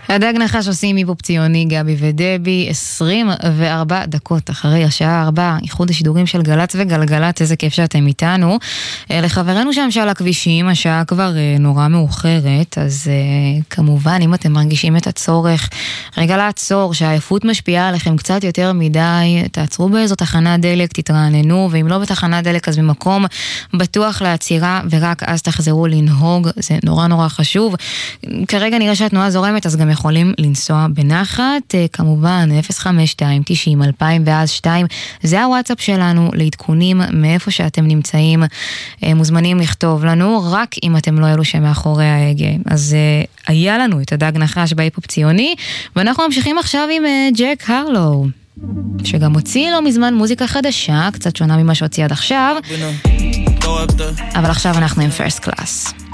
הדג נחש עושים היפופ ציוני, גבי ודבי, 24 דקות אחרי השעה 4, איחוד השידורים של גלץ וגלגלת, איזה כיף שאתם איתנו. לחברנו שם שעל הכבישים, השעה כבר נורא מאוחרת, אז כמובן אם אתם מרגישים את הצורך, רגע לעצור, שהעייפות משפיעה עליכם קצת יותר מדי, תעצרו באיזו תחנת דלק, תתרעננו, ואם לא בתחנת דלק אז במקום בטוח לעצירה, ורק אז תחזרו לנהוג, זה נורא נורא חשוב. כרגע נראה שהתנועה זורמת, אז גם יכולים לנסוע בנחת, כמובן 052-90-2002, זה הוואטסאפ שלנו לעדכונים מאיפה שאתם נמצאים, מוזמנים לכתוב לנו, רק אם אתם לא אלו שמאחורי ההגה. אז היה לנו את הדג נחש בהיפופ ציוני, ואנחנו ממשיכים עכשיו עם ג'ק הרלו, שגם הוציא לא מזמן מוזיקה חדשה, קצת שונה ממה שהוציא עד עכשיו, אבל עכשיו אנחנו עם פרסט קלאס.